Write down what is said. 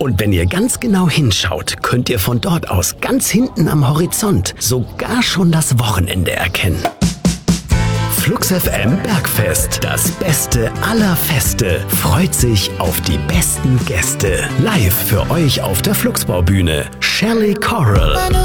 Und wenn ihr ganz genau hinschaut, könnt ihr von dort aus ganz hinten am Horizont sogar schon das Wochenende erkennen. Flux FM Bergfest, das Beste aller Feste, freut sich auf die besten Gäste. Live für euch auf der Fluxbaubühne, Shelley Coral.